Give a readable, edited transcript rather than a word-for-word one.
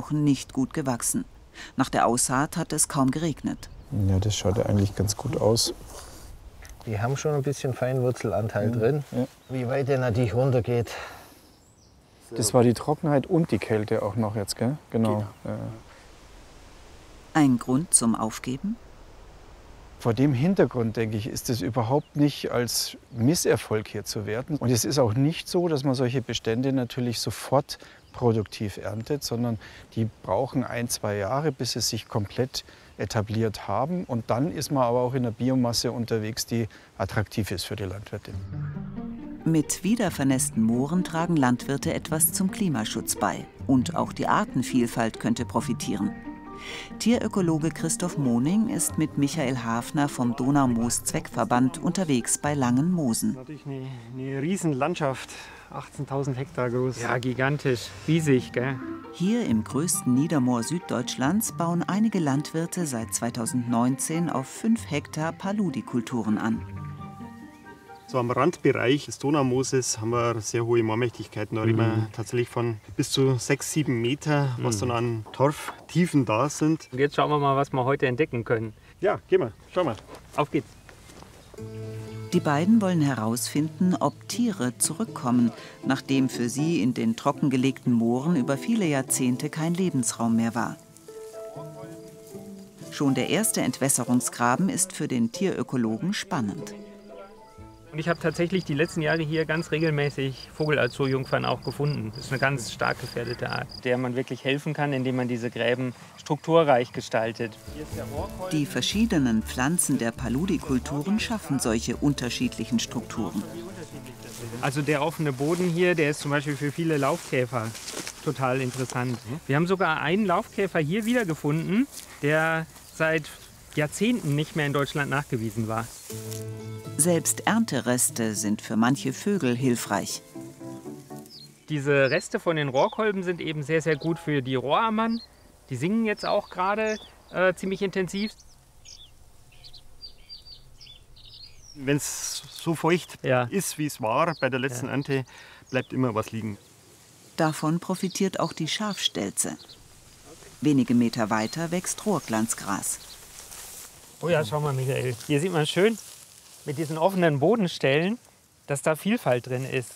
Wochen nicht gut gewachsen. Nach der Aussaat hat es kaum geregnet. Ja, das schaut ja eigentlich ganz gut aus. Die haben schon ein bisschen Feinwurzelanteil drin. Ja. Wie weit der natürlich runtergeht. Das war die Trockenheit und die Kälte auch noch jetzt, gell? Genau. Ja. Ein Grund zum Aufgeben? Vor dem Hintergrund, denke ich, ist es überhaupt nicht als Misserfolg hier zu werten. Und es ist auch nicht so, dass man solche Bestände natürlich sofort produktiv erntet, sondern die brauchen 1, 2 Jahre, bis sie sich komplett etabliert haben. Und dann ist man aber auch in einer Biomasse unterwegs, die attraktiv ist für die Landwirte. Mit wiedervernässten Mooren tragen Landwirte etwas zum Klimaschutz bei. Und auch die Artenvielfalt könnte profitieren. Tierökologe Christoph Moning ist mit Michael Hafner vom Donaumoos-Zweckverband unterwegs bei Langen Moosen. Das ist natürlich eine Riesenlandschaft, 18.000 Hektar groß. Ja, gigantisch, riesig, gell? Hier im größten Niedermoor Süddeutschlands bauen einige Landwirte seit 2019 auf 5 Hektar Paludikulturen an. So am Randbereich des Donaumooses haben wir sehr hohe Moormächtigkeiten. Da reden wir tatsächlich von bis zu 6, 7 Meter, was dann an Torftiefen da sind. Und jetzt schauen wir mal, was wir heute entdecken können. Ja, gehen wir, schauen wir. Auf geht's. Die beiden wollen herausfinden, ob Tiere zurückkommen, nachdem für sie in den trockengelegten Mooren über viele Jahrzehnte kein Lebensraum mehr war. Schon der erste Entwässerungsgraben ist für den Tierökologen spannend. Und ich habe tatsächlich die letzten Jahre hier ganz regelmäßig Vogelalzurjungfern auch gefunden. Das ist eine ganz stark gefährdete Art, der man wirklich helfen kann, indem man diese Gräben strukturreich gestaltet. Die verschiedenen Pflanzen der Paludikulturen schaffen solche unterschiedlichen Strukturen. Also der offene Boden hier, der ist zum Beispiel für viele Laufkäfer total interessant. Wir haben sogar einen Laufkäfer hier wiedergefunden, der seit Jahrzehnten nicht mehr in Deutschland nachgewiesen war. Selbst Erntereste sind für manche Vögel hilfreich. Diese Reste von den Rohrkolben sind eben sehr, sehr gut für die Rohrammern. Die singen jetzt auch gerade ziemlich intensiv. Wenn es so feucht ist, wie es war bei der letzten Ernte, bleibt immer was liegen. Davon profitiert auch die Schafstelze. Wenige Meter weiter wächst Rohrglanzgras. Oh ja, schau mal, Michael. Hier sieht man schön mit diesen offenen Bodenstellen, dass da Vielfalt drin ist.